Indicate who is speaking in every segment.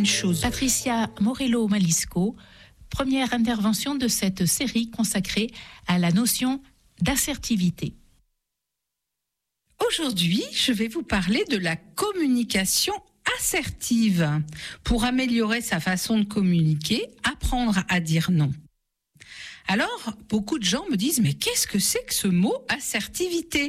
Speaker 1: une chose.
Speaker 2: Patricia Morello-Malisco, première intervention de cette série consacrée à la notion d'assertivité.
Speaker 1: Aujourd'hui, je vais vous parler de la communication assertive. Pour améliorer sa façon de communiquer, apprendre à dire non. Alors, beaucoup de gens me disent, mais qu'est-ce que c'est que ce mot assertivité ?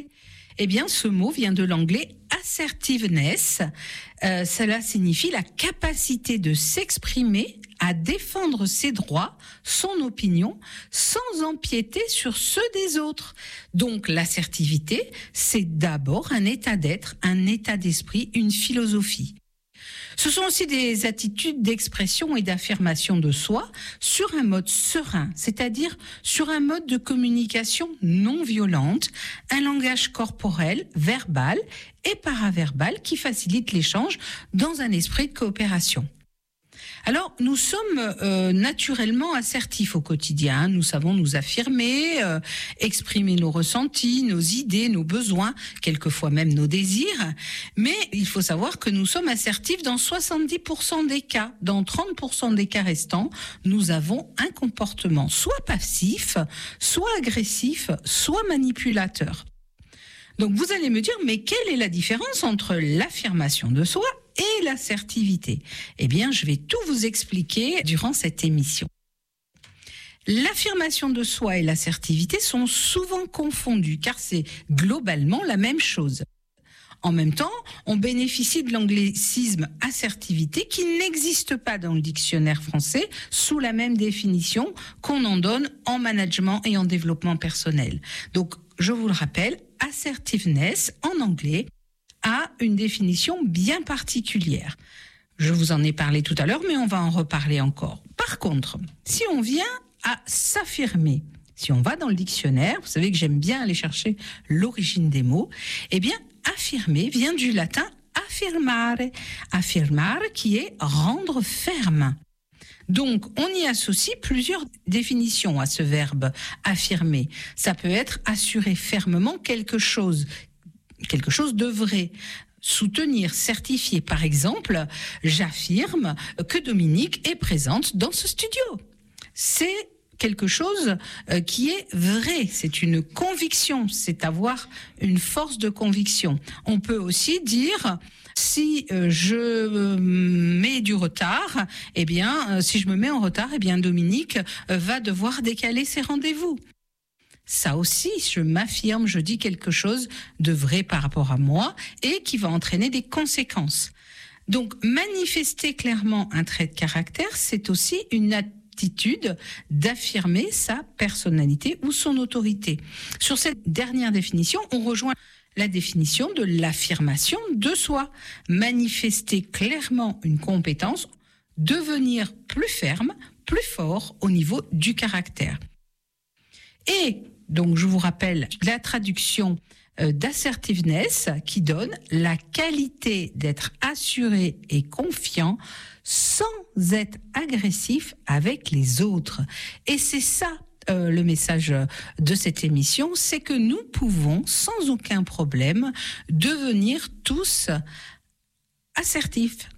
Speaker 1: Eh bien, ce mot vient de l'anglais assertiveness. Cela signifie la capacité de s'exprimer, à défendre ses droits, son opinion, sans empiéter sur ceux des autres. Donc, l'assertivité, c'est d'abord un état d'être, un état d'esprit, une philosophie. Ce sont aussi des attitudes d'expression et d'affirmation de soi sur un mode serein, c'est-à-dire sur un mode de communication non violente, un langage corporel, verbal et paraverbal qui facilite l'échange dans un esprit de coopération. Alors, nous sommes naturellement assertifs au quotidien. Nous savons nous affirmer, exprimer nos ressentis, nos idées, nos besoins, quelquefois même nos désirs. Mais il faut savoir que nous sommes assertifs dans 70% des cas. Dans 30% des cas restants, nous avons un comportement soit passif, soit agressif, soit manipulateur. Donc, vous allez me dire, mais quelle est la différence entre l'affirmation de soi et l'assertivité? Eh bien, je vais tout vous expliquer durant cette émission. L'affirmation de soi et l'assertivité sont souvent confondues car c'est globalement la même chose. En même temps, on bénéficie de l'anglicisme assertivité qui n'existe pas dans le dictionnaire français sous la même définition qu'on en donne en management et en développement personnel. Donc, je vous le rappelle, assertiveness en anglais a une définition bien particulière. Je vous en ai parlé tout à l'heure, mais on va en reparler encore. Par contre, si on vient à s'affirmer, si on va dans le dictionnaire, vous savez que j'aime bien aller chercher l'origine des mots, eh bien, affirmer vient du latin affirmare. Affirmare qui est rendre ferme. Donc, on y associe plusieurs définitions à ce verbe affirmer. Ça peut être assurer fermement quelque chose de vrai. Soutenir, certifier. Par exemple, j'affirme que Dominique est présente dans ce studio. C'est quelque chose qui est vrai, c'est une conviction, c'est avoir une force de conviction. On peut aussi dire, si je mets du retard, eh bien, si je me mets en retard, eh bien, Dominique va devoir décaler ses rendez-vous. Ça aussi, je m'affirme, je dis quelque chose de vrai par rapport à moi et qui va entraîner des conséquences. Donc, manifester clairement un trait de caractère, c'est aussi une attitude d'affirmer sa personnalité ou son autorité. Sur cette dernière définition, on rejoint la définition de l'affirmation de soi. Manifester clairement une compétence, devenir plus ferme, plus fort au niveau du caractère. Et donc, je vous rappelle la traduction d'assertiveness qui donne la qualité d'être assuré et confiant sans être agressif avec les autres. Et c'est ça le message de cette émission, c'est que nous pouvons sans aucun problème devenir tous assertifs,